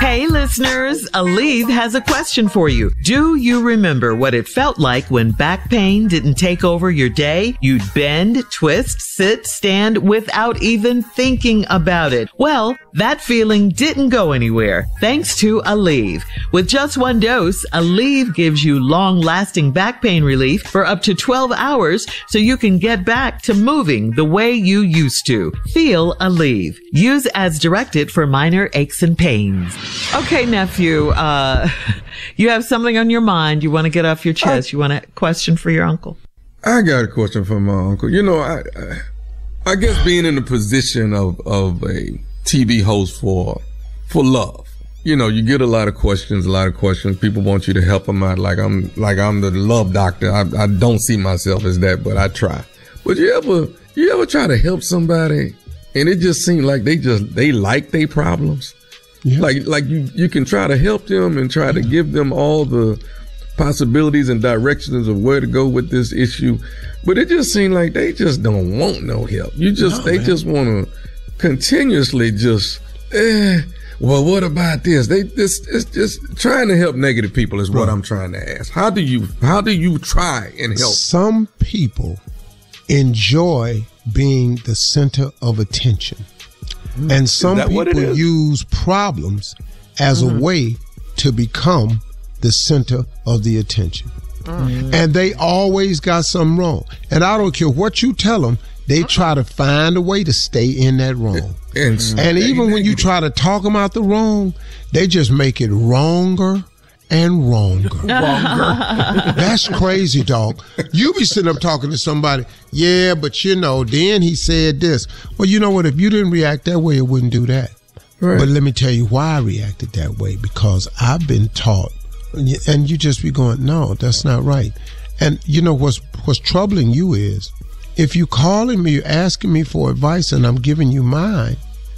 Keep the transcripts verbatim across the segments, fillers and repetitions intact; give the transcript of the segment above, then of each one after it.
Hey, listeners, Aleve has a question for you. Do you remember what it felt like when back pain didn't take over your day? You'd bend, twist, sit, stand without even thinking about it. Well, that feeling didn't go anywhere thanks to Aleve. With just one dose, Aleve gives you long-lasting back pain relief for up to twelve hours so you can get back to moving the way you used to. Feel Aleve. Use as directed for minor aches and pains. Okay, nephew, uh, you have something on your mind you want to get off your chest. I, you want a question for your uncle? I got a question for my uncle. You know, I, I, I guess being in the position of, of a T V host for, for love, you know, you get a lot of questions, a lot of questions. People want you to help them out. Like I'm, like I'm the love doctor. I, I don't see myself as that, but I try. But you ever, you ever try to help somebody and it just seems like they just, they like their problems? Yeah. Like, like you, you can try to help them and try to give them all the possibilities and directions of where to go with this issue. But it just seems like they just don't want no help. You just, no, they man. just want to continuously just, eh, well, what about this? They, this, it's just trying to help negative people is what right. I'm trying to ask. How do you, how do you try and help? Some people enjoy being the center of attention. And some people use problems as mm-hmm. a way to become the center of the attention. Mm-hmm. And they always got something wrong. And I don't care what you tell them, they try to find a way to stay in that wrong. And, and even when you try to talk them out the wrong, they just make it wronger and wronger. wronger. That's crazy, dog. You be sitting up talking to somebody, yeah, but you know, then he said this. Well, you know what? If you didn't react that way, it wouldn't do that. Right. But let me tell you why I reacted that way, because I've been taught, and you just be going, no, that's not right. And you know what's what's troubling you is, if you calling me, you're asking me for advice, and I'm giving you mine,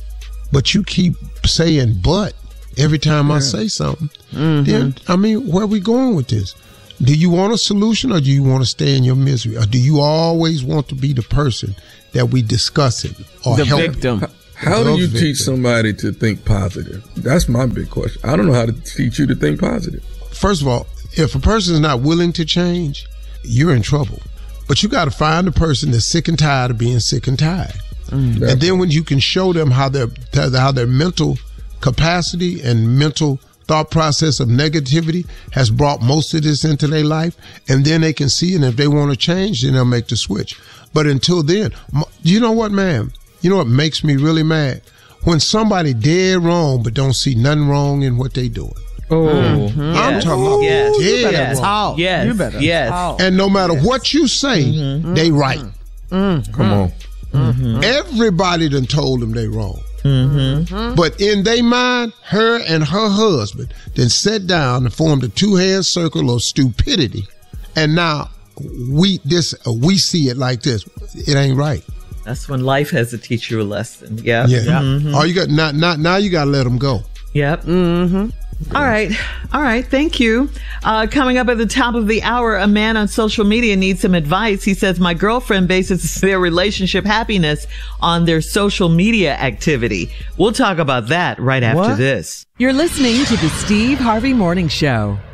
but you keep saying but every time yeah. I say something, mm-hmm. then, I mean, where are we going with this? Do you want a solution, or do you want to stay in your misery? Or do you always want to be the person that we discussing or the helping? victim? How do you victim. teach somebody to think positive? That's my big question. I don't know how to teach you to think positive. First of all, if a person is not willing to change, you're in trouble. But you got to find a person that's sick and tired of being sick and tired. Mm-hmm. And then when you can show them how their how their mental capacity and mental thought process of negativity has brought most of this into their life, and then they can see, and if they want to change, then they'll make the switch. But until then, you know what, man? You know what makes me really mad? When somebody dead wrong but don't see nothing wrong in what they doing. Oh, mm-hmm. I'm yes. talking about yes. dead yes. wrong. Talk. Yes. You better yes. talk. And no matter yes. what you say, mm-hmm. they right. Mm-hmm. Come on. Mm-hmm. Everybody done told them they wrong. Mm-hmm. But in their mind, her and her husband then sat down and formed a two-hand circle of stupidity. And now we this uh, we see it like this. It ain't right. That's when life has to teach you a lesson. Yep. Yeah. Yeah. Mm-hmm. All you got not not now you got to let them go. Yep. Mm-hmm. All right. All right. Thank you. Uh, coming up at the top of the hour, a man on social media needs some advice. He says, my girlfriend bases their relationship happiness on their social media activity. We'll talk about that right after What? this. You're listening to the Steve Harvey Morning Show.